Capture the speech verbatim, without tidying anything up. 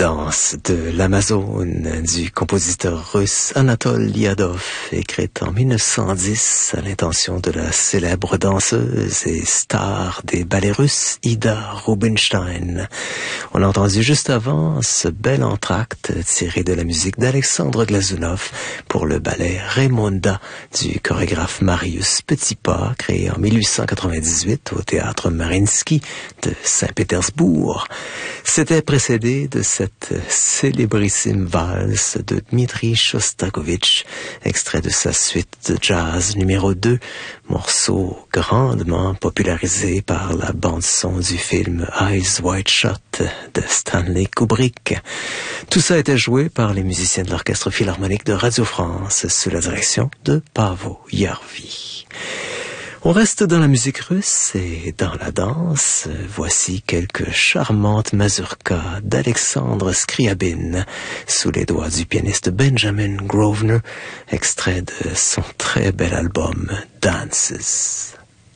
Danse de l'Amazone du compositeur russe Anatole Liadov, écrite en mille neuf cent dix à l'intention de la célèbre danseuse et star des ballets russes Ida Rubinstein. On a entendu juste avant ce bel entracte tiré de la musique d'Alexandre Glazunov pour le ballet Raymonda du chorégraphe Marius Petipa, créé en mille huit cent quatre-vingt-dix-huit au théâtre Mariinsky de Saint-Pétersbourg. C'était précédé de cette célébrissime valse de Dmitri Shostakovich, extrait de sa suite de jazz numéro deux, morceau grandement popularisé par la bande-son du film Eyes Wide Shut de Stanley Kubrick. Tout ça était joué par les musiciens de l'Orchestre Philharmonique de Radio France sous la direction de Paavo Järvi. On reste dans la musique russe et dans la danse. Voici quelques charmantes mazurkas d'Alexandre Scriabine sous les doigts du pianiste Benjamin Grosvenor, extrait de son très bel album Dances.